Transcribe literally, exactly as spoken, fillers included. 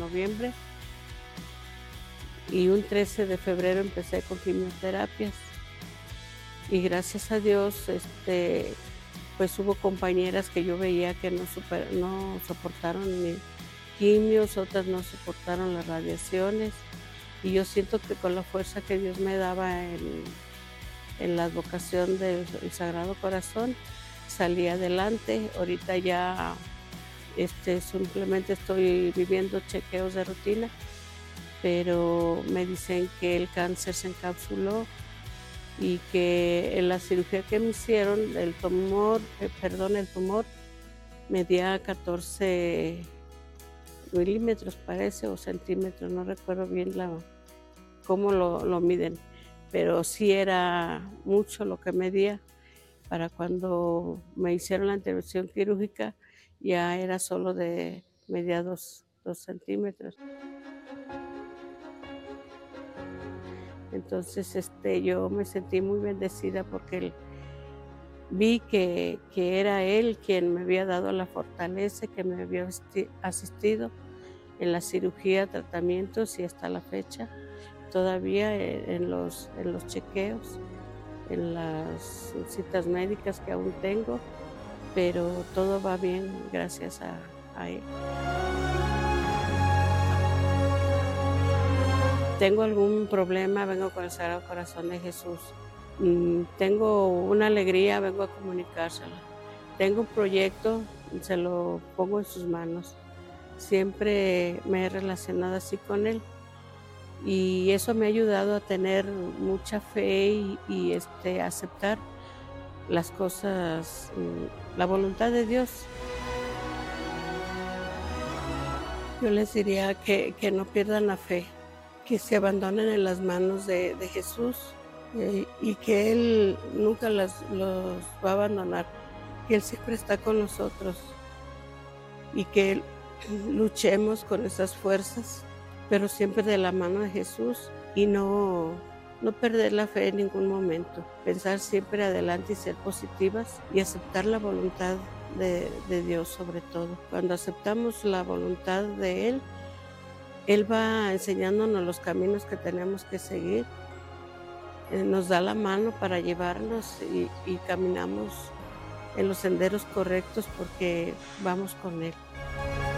noviembre y un trece de febrero empecé con quimioterapias. Y gracias a Dios, este, pues hubo compañeras que yo veía que no super no soportaron ni quimios, otras no soportaron las radiaciones, y yo siento que con la fuerza que Dios me daba en en la advocación del el Sagrado Corazón, salí adelante. Ahorita ya, este, simplemente estoy viviendo chequeos de rutina, pero me dicen que el cáncer se encapsuló y que en la cirugía que me hicieron, el tumor, eh, perdón, el tumor medía catorce milímetros, parece, o centímetros, no recuerdo bien la cómo lo lo miden, pero sí era mucho lo que medía. Para cuando me hicieron la intervención quirúrgica, ya era solo de medía dos dos centímetros. Entonces, este, yo me sentí muy bendecida porque el vi que que era Él quien me había dado la fortaleza, que me había asti asistido en la cirugía, tratamientos y hasta la fecha, todavía e en los en los chequeos, en las citas médicas que aún tengo, pero todo va bien gracias a a Él. Tengo algún problema, vengo con el Sagrado Corazón de Jesús. Mm, tengo una alegría, vengo a comunicársela. Tengo un proyecto, se lo pongo en sus manos. Siempre me he relacionado así con Él, y eso me ha ayudado a tener mucha fe y y, este, aceptar las cosas, mm, la voluntad de Dios. Yo les diría que que no pierdan la fe, que se abandonen en las manos de de Jesús, eh, y que Él nunca las los va a abandonar, que Él siempre está con nosotros, y que luchemos con esas fuerzas, pero siempre de la mano de Jesús, y no no perder la fe en ningún momento, pensar siempre adelante y ser positivas, y aceptar la voluntad de de Dios sobre todo. Cuando aceptamos la voluntad de Él, Él va enseñándonos los caminos que tenemos que seguir, eh, nos da la mano para llevarnos y y caminamos en los senderos correctos porque vamos con Él.